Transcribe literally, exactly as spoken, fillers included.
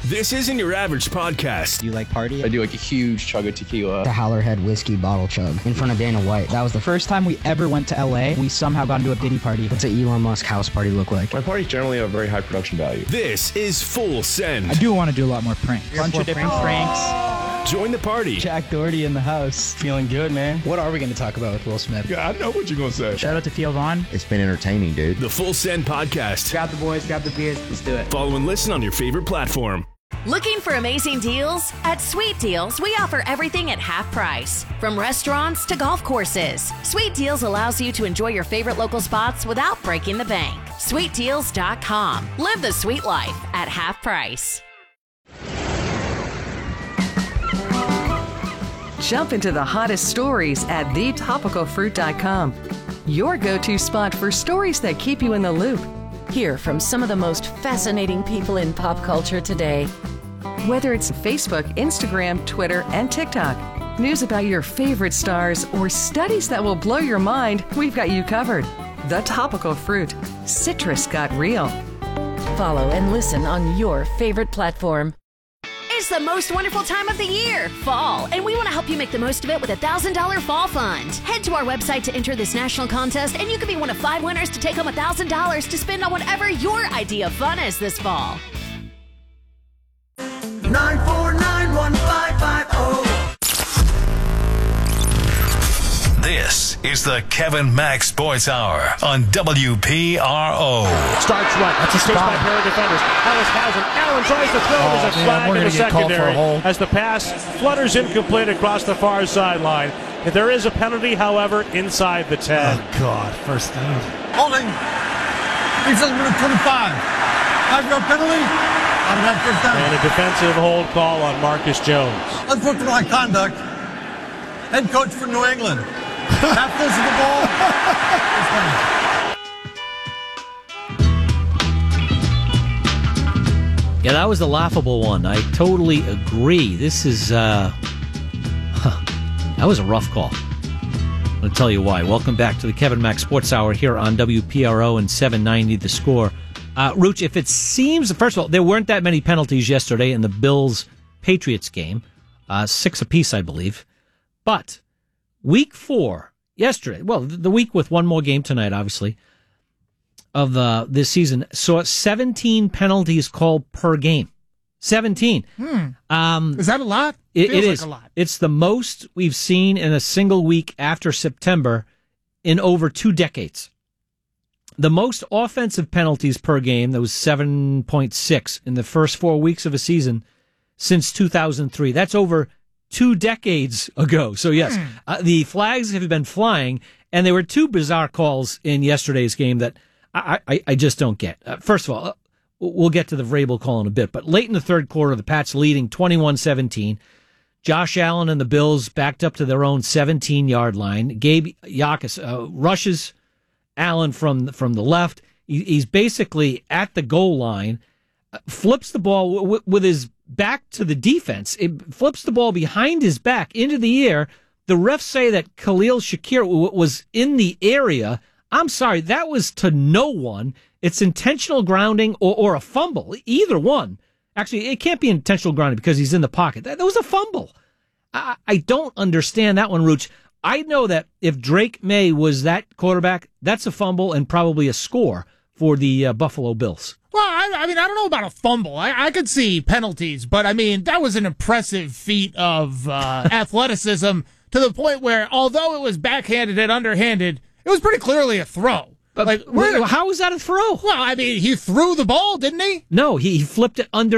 This isn't your average podcast. Do you like party? I do like a huge chug of tequila. The Howlerhead whiskey bottle chug in front of Dana White. That was the first time we ever went to L A. We somehow got into a Diddy party. What's an Elon Musk house party look like? My parties generally have a very high production value. This is Full Send. I do want to do a lot more pranks. A bunch of different pranks. Join the party. Jack Doherty in the house. Feeling good, man. What are we going to talk about with Will Smith? Yeah, I know what you're going to say. Shout out to Theo Vaughn. It's been entertaining, dude. The Full Send Podcast. Grab the boys, grab the beers, let's do it. Follow and listen on your favorite platform. Looking for amazing deals? At Sweet Deals, we offer everything at half price. From restaurants to golf courses, Sweet Deals allows you to enjoy your favorite local spots without breaking the bank. sweet deals dot com. Live the sweet life at half price. Jump into the hottest stories at the topical fruit dot com. Your go-to spot for stories that keep you in the loop. Hear from some of the most fascinating people in pop culture today. Whether it's Facebook, Instagram, Twitter, and TikTok, news about your favorite stars, or studies that will blow your mind, we've got you covered. The Topical Fruit. Citrus got real. Follow and listen on your favorite platform. It's the most wonderful time of the year, fall, and we want to help you make the most of it with a one thousand dollars Fall Fund. Head to our website to enter this national contest, and you can be one of five winners to take home one thousand dollars to spend on whatever your idea of fun is this fall. nine four nine, one five five zero. This is the Kevin Mack Sports Hour on W P R O. Starts right. That's a spot. By pair of defenders. Ellis has him. Allen tries to throw. Oh, There's a man, flag we're in the gonna get called for a secondary hold. as the pass flutters incomplete across the far sideline. There is a penalty, however, inside the ten. Oh, God. First down. Holding. Reaches minute twenty-five. Five-yard penalty. On that first down. And a defensive hold call on Marcus Jones. Unsportsmanlike conduct. Head coach for New England. Half this of the ball. Yeah, that was the laughable one. I totally agree. This is, uh, huh, that was a rough call. I'm going to tell you why. Welcome back to the Kevin Mack Sports Hour here on W P R O and seven ninety The Score. Uh, Rooch, if it seems, first of all, there weren't that many penalties yesterday in the Bills-Patriots game. Uh, six apiece, I believe. But week four, yesterday, well, the week with one more game tonight, obviously, of uh, this season, saw seventeen penalties called per game. seventeen. Hmm. Um, is that a lot? It, Feels it like is. a lot. It's the most we've seen in a single week after September in over two decades. The most offensive penalties per game, that was seven point six in the first four weeks of a season since two thousand three. That's over two decades ago. So, yes, hmm. uh, the flags have been flying, and there were two bizarre calls in yesterday's game that I, I, I just don't get. Uh, first of all, uh, we'll get to the Vrabel call in a bit, but late in the third quarter, the Pats leading twenty-one seventeen. Josh Allen and the Bills backed up to their own seventeen-yard line. Gabe Yakas uh, rushes Allen from, from the left. He, he's basically at the goal line, uh, flips the ball w- with his back to the defense. It flips the ball behind his back into the air. The refs say that Khalil Shakir w- was in the area. I'm sorry, that was to no one. It's intentional grounding or, or a fumble, either one. Actually, it can't be intentional grounding because he's in the pocket. That, that was a fumble. I, I don't understand that one, Rooch. I know that if Drake May was that quarterback, that's a fumble and probably a score for the uh, Buffalo Bills. Well, I, I mean, I don't know about a fumble. I, I could see penalties, but I mean, that was an impressive feat of uh, athleticism to the point where, although it was backhanded and underhanded, it was pretty clearly a throw. Like, where, how was that a throw? Well, I mean, he threw the ball, didn't he? No, he, he flipped it under